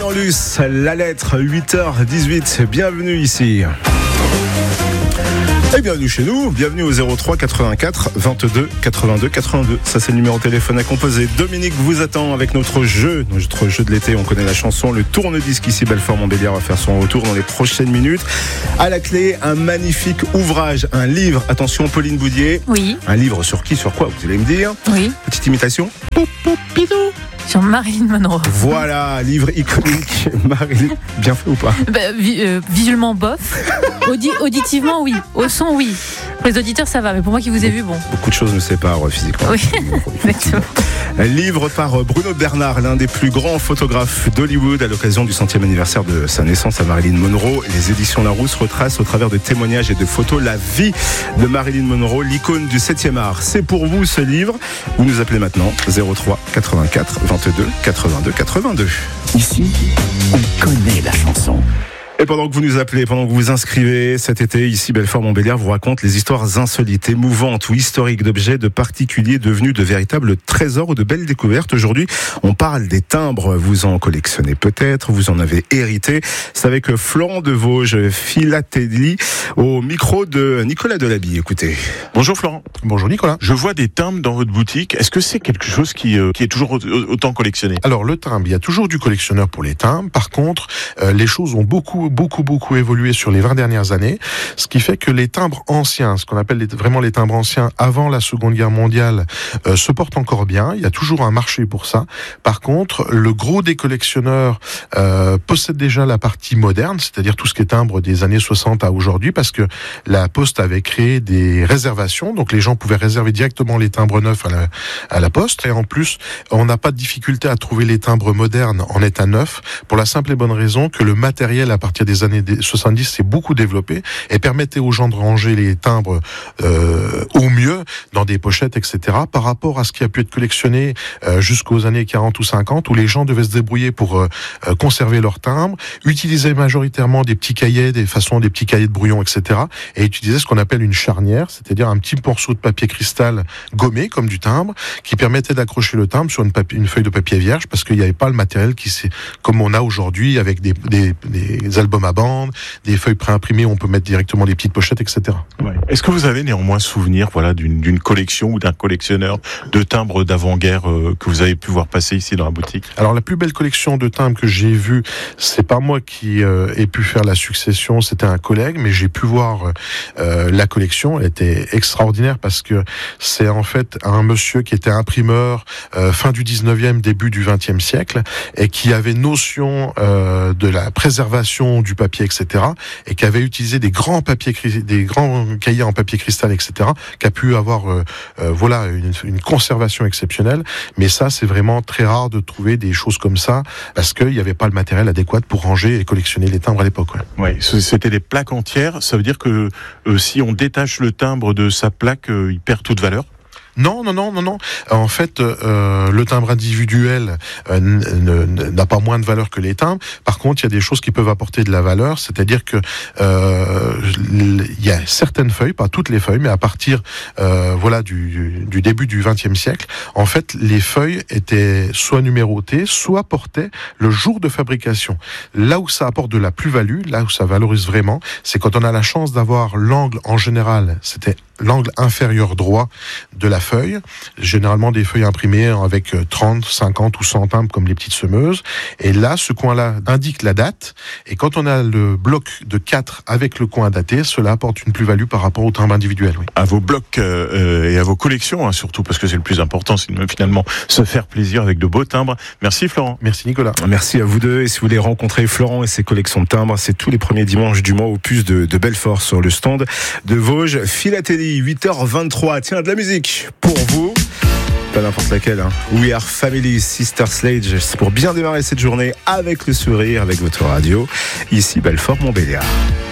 Florent Luce, la lettre, 8h18, bienvenue ici. Et bienvenue chez nous, bienvenue au 03 84 22 82 82. Ça c'est le numéro de téléphone à composer. Dominique vous attend avec notre jeu de l'été. On connaît la chanson, le tourne-disque ici. Belfort-Montbéliard va faire son retour dans les prochaines minutes. À la clé, un magnifique ouvrage, un livre. Attention, Pauline Boudier. Oui. Un livre sur qui, sur quoi, vous allez me dire. Oui. Petite imitation. Sur Marilyn Monroe. Voilà, livre iconique. Marilyn, bien fait ou pas? Visuellement bof. Auditivement oui. Au son oui. Pour les auditeurs ça va, mais pour moi qui vous ai vu, bon. Beaucoup de choses nous séparent physiquement. Oui, exactement. Livre par Bruno Bernard, l'un des plus grands photographes d'Hollywood à l'occasion du 100e anniversaire de sa naissance à Marilyn Monroe. Les éditions Larousse retracent au travers de témoignages et de photos la vie de Marilyn Monroe, l'icône du 7e art. C'est pour vous ce livre. Vous nous appelez maintenant 03 84 22 82 82. Ici, on connaît la chanson. Et pendant que vous nous appelez, pendant que vous vous inscrivez, cet été, ici, Belfort-Montbéliard vous raconte les histoires insolites, émouvantes ou historiques d'objets, de particuliers devenus de véritables trésors ou de belles découvertes. Aujourd'hui, on parle des timbres. Vous en collectionnez peut-être, vous en avez hérité. C'est avec Florent de Vosges, philatélie, au micro de Nicolas Delabie. Écoutez. Bonjour Florent. Bonjour Nicolas. Je vois des timbres dans votre boutique. Est-ce que c'est quelque chose qui est toujours autant collectionné? Alors le timbre, il y a toujours du collectionneur pour les timbres. Par contre, les choses ont beaucoup évolué sur les 20 dernières années, ce qui fait que les timbres anciens, ce qu'on appelle vraiment les timbres anciens avant la Seconde Guerre mondiale, se portent encore bien. Il y a toujours un marché pour ça. Par contre, le gros des collectionneurs possède déjà la partie moderne, c'est-à-dire tout ce qui est timbre des années 60 à aujourd'hui, parce que la Poste avait créé des réservations, donc les gens pouvaient réserver directement les timbres neufs à la Poste. Et en plus, on n'a pas de difficulté à trouver les timbres modernes en état neuf, pour la simple et bonne raison que le matériel à partir des années 70 s'est beaucoup développé et permettait aux gens de ranger les timbres au mieux dans des pochettes, etc. par rapport à ce qui a pu être collectionné jusqu'aux années 40 ou 50, où les gens devaient se débrouiller pour conserver leurs timbres, utiliser majoritairement des petits cahiers, des petits cahiers de brouillon, etc. et utiliser ce qu'on appelle une charnière, c'est-à-dire un petit morceau de papier cristal gommé comme du timbre, qui permettait d'accrocher le timbre sur une feuille de papier vierge, parce qu'il n'y avait pas le matériel comme on a aujourd'hui avec des albums à bande, des feuilles préimprimées où on peut mettre directement des petites pochettes, etc. Ouais. Est-ce que vous avez néanmoins souvenir, d'une collection ou d'un collectionneur de timbres d'avant-guerre que vous avez pu voir passer ici dans la boutique? Alors la plus belle collection de timbres que j'ai vue, c'est pas moi qui ai pu faire la succession, c'était un collègue, mais j'ai pu voir la collection. Elle était extraordinaire parce que c'est en fait un monsieur qui était imprimeur fin du 19e, début du 20e siècle, et qui avait notion de la préservation du papier, etc., et qui avait utilisé des grands cahiers en papier cristal, etc., qui a pu avoir une conservation exceptionnelle. Mais ça, c'est vraiment très rare de trouver des choses comme ça, parce qu'il n'y avait pas le matériel adéquat pour ranger et collectionner les timbres à l'époque. Ouais, c'était des plaques entières. Ça veut dire que si on détache le timbre de sa plaque, il perd toute valeur? Non. En fait, le timbre individuel n'a pas moins de valeur que les timbres. Par contre, il y a des choses qui peuvent apporter de la valeur, c'est-à-dire que il y a certaines feuilles, pas toutes les feuilles, mais à partir du début du XXe siècle, en fait, les feuilles étaient soit numérotées, soit portaient le jour de fabrication. Là où ça apporte de la plus-value, là où ça valorise vraiment, c'est quand on a la chance d'avoir l'angle, en général, c'était l'angle inférieur droit de la feuille, généralement des feuilles imprimées avec 30, 50 ou 100 timbres comme les petites semeuses, et là, ce coin-là indique la date, et quand on a le bloc de 4 avec le coin daté, cela apporte une plus-value par rapport au timbre individuel. Oui. À vos blocs et à vos collections, surtout, parce que c'est le plus important, c'est finalement se faire plaisir avec de beaux timbres. Merci Florent. Merci Nicolas. Merci à vous deux, et si vous voulez rencontrer Florent et ses collections de timbres, c'est tous les premiers dimanches du mois au Puce de Belfort sur le stand de Vosges. Philatélie, 8h23. Tiens, de la musique pour vous. Pas n'importe laquelle, hein. We Are Family, Sister Sledge. C'est pour bien démarrer cette journée avec le sourire, avec votre radio. Ici, Belfort-Montbéliard.